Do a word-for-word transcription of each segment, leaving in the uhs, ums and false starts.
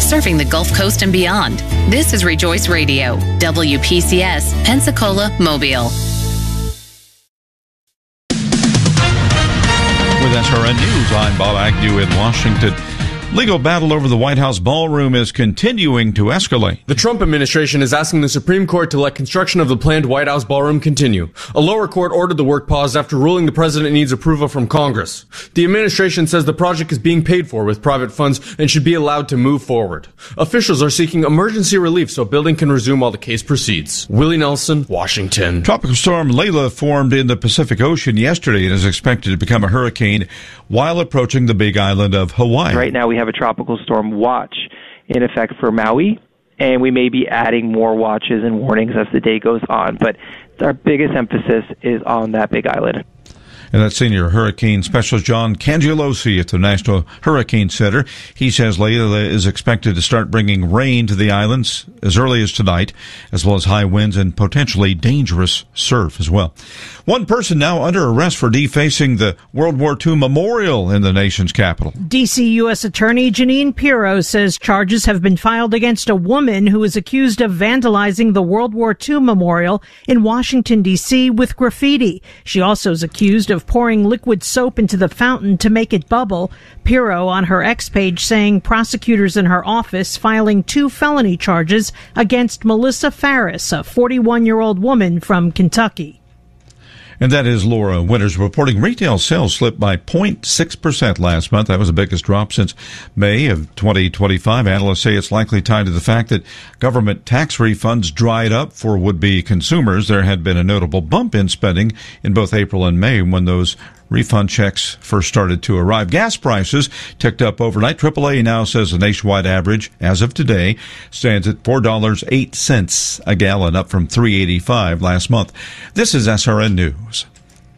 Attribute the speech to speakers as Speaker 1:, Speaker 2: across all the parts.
Speaker 1: serving the Gulf Coast and beyond. This is Rejoice Radio, W P C S, Pensacola, Mobile.
Speaker 2: With S R N News, I'm Bob Agnew in Washington. Legal battle over the White House ballroom is continuing to escalate.
Speaker 3: The Trump administration is asking the Supreme Court to let construction of the planned White House ballroom continue. A lower court ordered the work paused after ruling the president needs approval from Congress. The administration says the project is being paid for with private funds and should be allowed to move forward. Officials are seeking emergency relief so building can resume while the case proceeds. Willie Nelson, Washington.
Speaker 2: Tropical storm Layla formed in the Pacific Ocean yesterday and is expected to become a hurricane while approaching the Big Island of Hawaii.
Speaker 4: Right now we have a tropical storm watch in effect for Maui, and we may be adding more watches and warnings as the day goes on, but our biggest emphasis is on that Big Island.
Speaker 2: And that's Senior Hurricane Specialist John Cangelosi at the National Hurricane Center. He says Layla is expected to start bringing rain to the islands as early as tonight, as well as high winds and potentially dangerous surf as well. One person now under arrest for defacing the World War Two memorial in the nation's capital.
Speaker 5: D C U S Attorney Jeanine Pirro says charges have been filed against a woman who is accused of vandalizing the World War Two memorial in Washington, D C with graffiti. She also is accused of pouring liquid soap into the fountain to make it bubble. Pirro on her X page saying prosecutors in her office filing two felony charges against Melissa Farris, a forty-one-year-old woman from Kentucky.
Speaker 2: And that is Laura Winters reporting retail sales slipped by zero point six percent last month. That was the biggest drop since May of twenty twenty-five. Analysts say it's likely tied to the fact that government tax refunds dried up for would-be consumers. There had been a notable bump in spending in both April and May when those refund checks first started to arrive. Gas prices ticked up overnight. triple A now says the nationwide average, as of today, stands at four dollars and eight cents a gallon, up from three dollars and eighty-five cents last month. This is S R N News.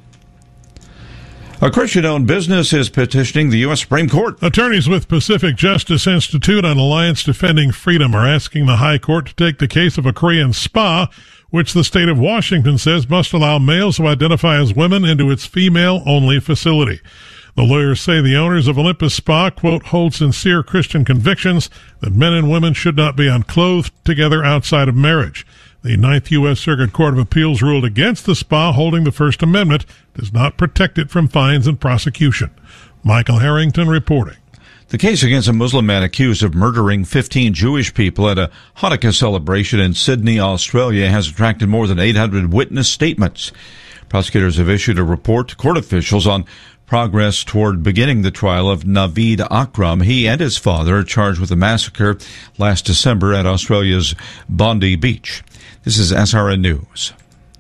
Speaker 2: A Christian-owned business is petitioning the U S Supreme Court.
Speaker 6: Attorneys with Pacific Justice Institute and Alliance Defending Freedom are asking the High Court to take the case of a Korean spa, which the state of Washington says must allow males who identify as women into its female-only facility. The lawyers say the owners of Olympus Spa, quote, hold sincere Christian convictions that men and women should not be unclothed together outside of marriage. The Ninth U S Circuit Court of Appeals ruled against the spa, holding the First Amendment does not protect it from fines and prosecution. Michael Harrington reporting.
Speaker 2: The case against a Muslim man accused of murdering fifteen Jewish people at a Hanukkah celebration in Sydney, Australia, has attracted more than eight hundred witness statements. Prosecutors have issued a report to court officials on progress toward beginning the trial of Naveed Akram. He and his father are charged with a massacre last December at Australia's Bondi Beach. This is S R N News.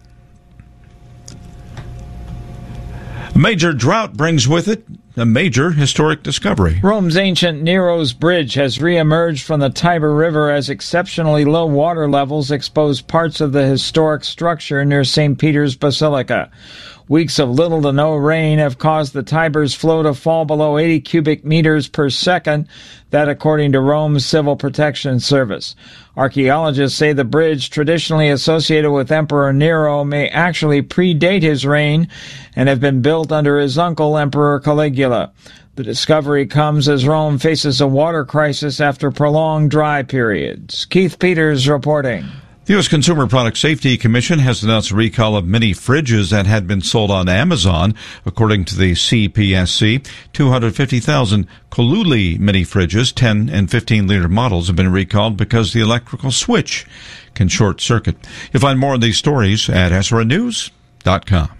Speaker 2: A major drought brings with it a major historic discovery.
Speaker 7: Rome's ancient Nero's Bridge has reemerged from the Tiber River as exceptionally low water levels expose parts of the historic structure near Saint Peter's Basilica. Weeks of little to no rain have caused the Tiber's flow to fall below eighty cubic meters per second, that according to Rome's Civil Protection Service. Archaeologists say the bridge, traditionally associated with Emperor Nero, may actually predate his reign and have been built under his uncle, Emperor Caligula. The discovery comes as Rome faces a water crisis after prolonged dry periods. Keith Peters reporting.
Speaker 2: The U S Consumer Product Safety Commission has announced a recall of mini fridges that had been sold on Amazon. According to the C P S C, two hundred fifty thousand Coluli mini fridges, ten and fifteen liter models, have been recalled because the electrical switch can short circuit. You'll find more on these stories at S R N news dot com.